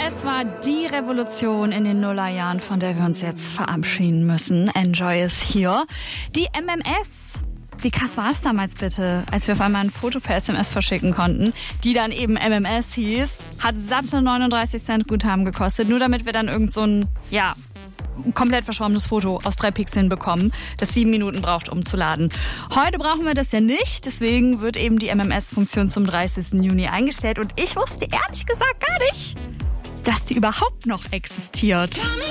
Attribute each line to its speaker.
Speaker 1: Es war die Revolution in den Nullerjahren, von der wir uns jetzt verabschieden müssen. Enjoy is here. Die MMS. Wie krass war es damals bitte, als wir auf einmal ein Foto per SMS verschicken konnten, die dann eben MMS hieß, hat satte 39 Cent Guthaben gekostet, nur damit wir dann irgend so ein, komplett verschwommenes Foto aus 3 Pixeln bekommen, das 7 Minuten braucht, um zu laden. Heute brauchen wir das ja nicht, deswegen wird eben die MMS-Funktion zum 30. Juni eingestellt und ich wusste ehrlich gesagt gar nicht, dass die überhaupt noch existiert.